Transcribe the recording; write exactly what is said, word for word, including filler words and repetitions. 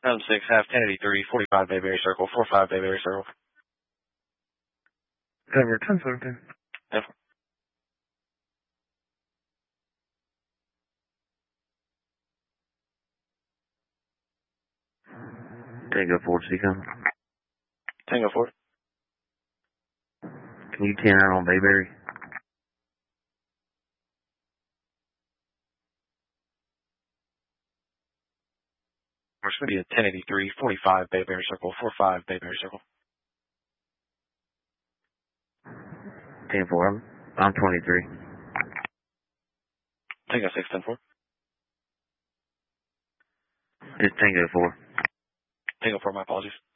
M six, half, ten eighty-three, forty-five Bayberry Circle, four five Bayberry Circle. Denver, ten seventeen. Yep. Tango four, Seacom. Tango four. Can you ten out on Bayberry? It's going to be a ten eighty-three, forty-five Bayberry Circle, four five Bayberry Circle. ten four, I'm, I'm twenty-three. Tango six, ten four. It's Tango four. Tango four, my apologies.